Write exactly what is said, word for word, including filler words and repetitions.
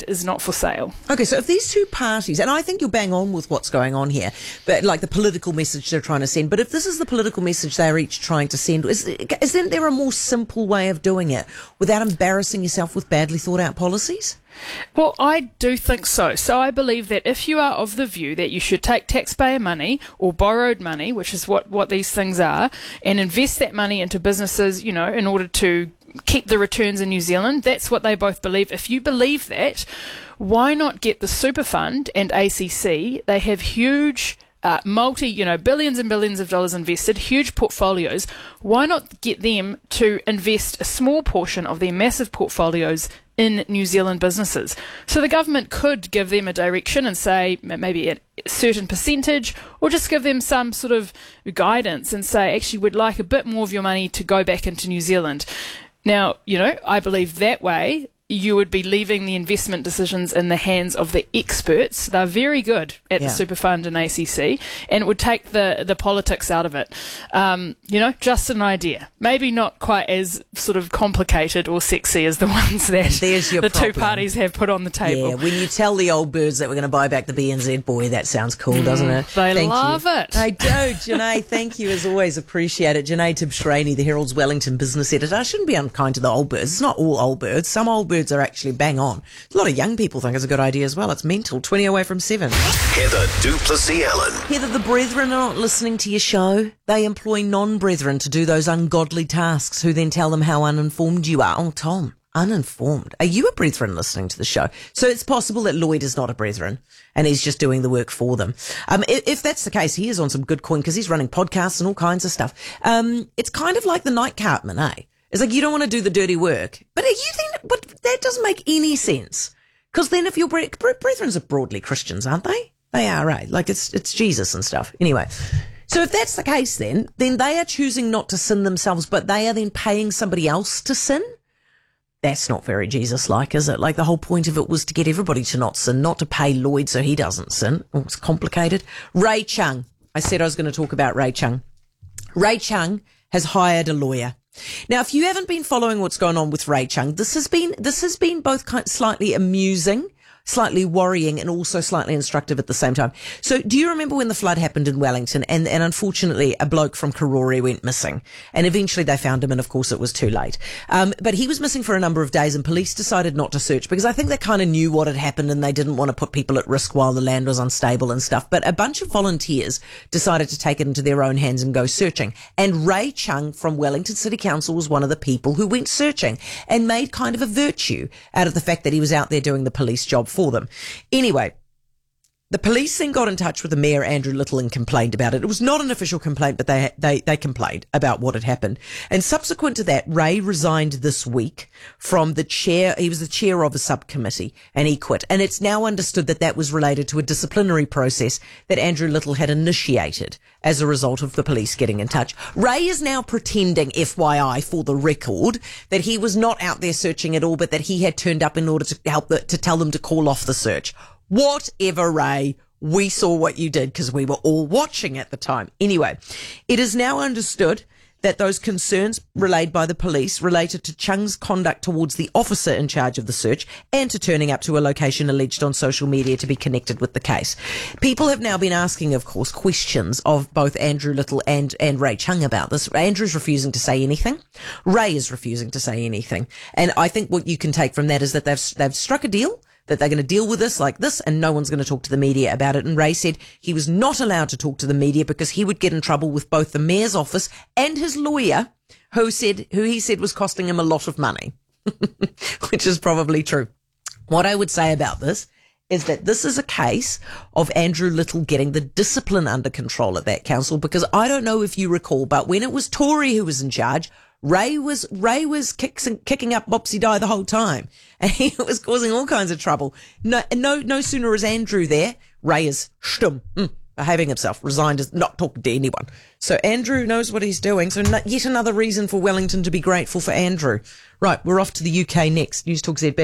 is not for sale. Okay, so if these two parties, and I think you're bang on with what's going on here, but like the political message they're trying to send, but if this is the political message they're each trying to send, is, isn't there a more simple way of doing it without embarrassing yourself with badly thought out policies? Well, I do think so. So I believe that if you are of the view that you should take taxpayer money or borrowed money, which is what, what these things are, and invest that money into businesses, you know, in order to keep the returns in New Zealand, that's what they both believe. If you believe that, why not get the Super Fund and A C C? They have huge Uh, multi, you know, billions and billions of dollars invested, huge portfolios. Why not get them to invest a small portion of their massive portfolios in New Zealand businesses? So the government could give them a direction and say maybe a certain percentage, or just give them some sort of guidance and say, actually, we'd like a bit more of your money to go back into New Zealand. Now, you know, I believe that way you would be leaving the investment decisions in the hands of the experts. They're very good at yeah. the Super Fund and A C C, and it would take the, the politics out of it. Um, you know, just an idea. Maybe not quite as sort of complicated or sexy as the ones that There's your the problem. two parties have put on the table. Yeah, when you tell the old birds that we're going to buy back the B N Z, boy, that sounds cool, mm, doesn't it? They thank love you. it. They do. Janae, thank you as always. Appreciate it. Janae Tibshraeny, the Herald's Wellington business editor. I shouldn't be unkind to the old birds. It's not all old birds. Some old birds are actually bang on. A lot of young people think it's a good idea as well. It's mental. twenty away from seven. Heather du Plessis-Allen. Heather, the brethren are not listening to your show. They employ non-brethren to do those ungodly tasks, who then tell them how uninformed you are. Oh, Tom, uninformed. Are you a brethren listening to the show? So it's possible that Lloyd is not a brethren and he's just doing the work for them. Um, if, if that's the case, he is on some good coin because he's running podcasts and all kinds of stuff. Um, it's kind of like the night cartman, eh? It's like you don't want to do the dirty work. But are you think, but that doesn't make any sense. Because then if your bre- bre- brethren are broadly Christians, aren't they? They are, right? Like it's it's Jesus and stuff. Anyway, so if that's the case then, then they are choosing not to sin themselves, but they are then paying somebody else to sin? That's not very Jesus-like, is it? Like the whole point of it was to get everybody to not sin, not to pay Lloyd so he doesn't sin. Oh, it's complicated. Ray Chung. I said I was going to talk about Ray Chung. Ray Chung has hired a lawyer. Now, if you haven't been following what's going on with Ray Chung, this has been this has been both kind of slightly amusing, slightly worrying, and also slightly instructive at the same time. So do you remember when the flood happened in Wellington and, and unfortunately a bloke from Karori went missing, and eventually they found him and of course it was too late. Um, but he was missing for a number of days and police decided not to search because I think they kind of knew what had happened and they didn't want to put people at risk while the land was unstable and stuff. But a bunch of volunteers decided to take it into their own hands and go searching. And Ray Chung from Wellington City Council was one of the people who went searching and made kind of a virtue out of the fact that he was out there doing the police job for them. Anyway, the police then got in touch with the mayor, Andrew Little, and complained about it. It was not an official complaint, but they they they complained about what had happened. And subsequent to that, Ray resigned this week from the chair. He was the chair of a subcommittee, and he quit. And it's now understood that that was related to a disciplinary process that Andrew Little had initiated as a result of the police getting in touch. Ray is now pretending, F Y I, for the record, that he was not out there searching at all, but that he had turned up in order to help the, to tell them to call off the search. Whatever, Ray. We saw what you did because we were all watching at the time. Anyway, it is now understood that those concerns relayed by the police related to Chung's conduct towards the officer in charge of the search and to turning up to a location alleged on social media to be connected with the case. People have now been asking, of course, questions of both Andrew Little and, and Ray Chung about this. Andrew's refusing to say anything. Ray is refusing to say anything. And I think what you can take from that is that they've, they've struck a deal, that they're going to deal with this like this and no one's going to talk to the media about it. And Ray said he was not allowed to talk to the media because he would get in trouble with both the mayor's office and his lawyer, who said, who he said was costing him a lot of money, which is probably true. What I would say about this is that this is a case of Andrew Little getting the discipline under control at that council, because I don't know if you recall, but when it was Tory who was in charge, Ray was Ray was kicks, kicking up Bopsy Die the whole time, and he was causing all kinds of trouble. No, no, no sooner is Andrew there, Ray is stum, mm, behaving himself, resigned, is not talking to anyone. So Andrew knows what he's doing. So no, yet another reason for Wellington to be grateful for Andrew. Right, we're off to the U K next. News Talk Z B.